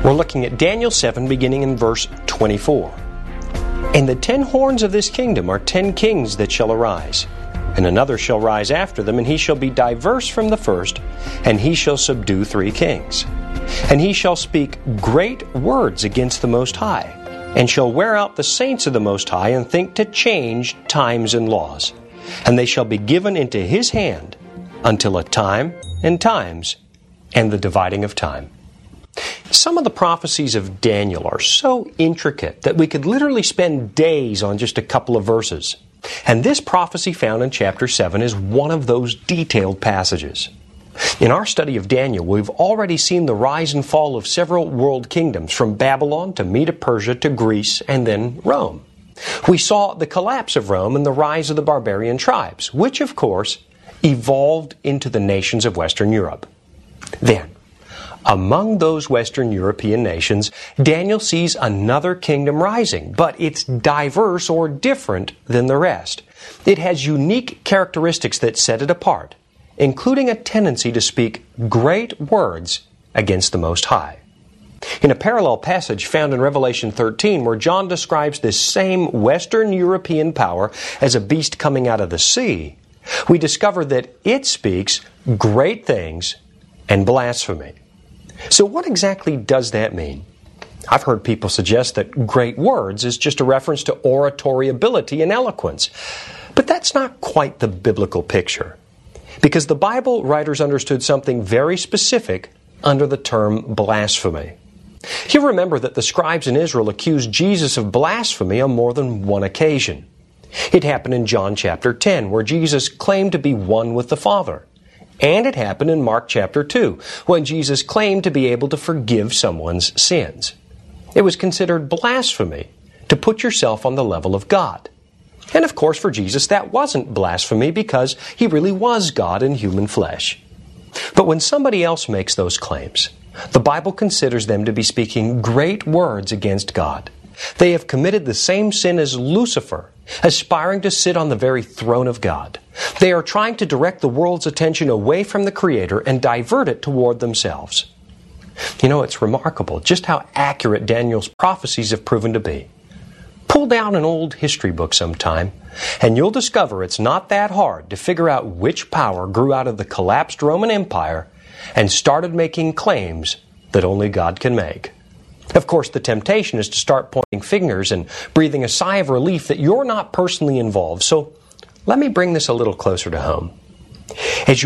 We're looking at Daniel 7, beginning in verse 24. And the 10 horns of this kingdom are 10 kings that shall arise. And another shall rise after them, and he shall be diverse from the first, and he shall subdue 3 kings. And he shall speak great words against the Most High, and shall wear out the saints of the Most High, and think to change times and laws. And they shall be given into his hand until a time and times, and the dividing of time. Some of the prophecies of Daniel are so intricate that we could literally spend days on just a couple of verses. And this prophecy found in chapter 7 is one of those detailed passages. In our study of Daniel, we've already seen the rise and fall of several world kingdoms, from Babylon to Medo-Persia to Greece and then Rome. We saw the collapse of Rome and the rise of the barbarian tribes, which, of course, evolved into the nations of Western Europe. Then, among those Western European nations, Daniel sees another kingdom rising, but it's diverse or different than the rest. It has unique characteristics that set it apart, including a tendency to speak great words against the Most High. In a parallel passage found in Revelation 13, where John describes this same Western European power as a beast coming out of the sea, we discover that it speaks great things and blasphemy. So what exactly does that mean? I've heard people suggest that great words is just a reference to oratory ability and eloquence. But that's not quite the biblical picture, because the Bible writers understood something very specific under the term blasphemy. You remember that the scribes in Israel accused Jesus of blasphemy on more than one occasion. It happened in John chapter 10, where Jesus claimed to be one with the Father. And it happened in Mark chapter 2, when Jesus claimed to be able to forgive someone's sins. It was considered blasphemy to put yourself on the level of God. And of course, for Jesus, that wasn't blasphemy, because he really was God in human flesh. But when somebody else makes those claims, the Bible considers them to be speaking great words against God. They have committed the same sin as Lucifer, aspiring to sit on the very throne of God. They are trying to direct the world's attention away from the Creator and divert it toward themselves. You know, it's remarkable just how accurate Daniel's prophecies have proven to be. Pull down an old history book sometime, and you'll discover it's not that hard to figure out which power grew out of the collapsed Roman Empire and started making claims that only God can make. Of course, the temptation is to start pointing fingers and breathing a sigh of relief that you're not personally involved. So let me bring this a little closer to home. As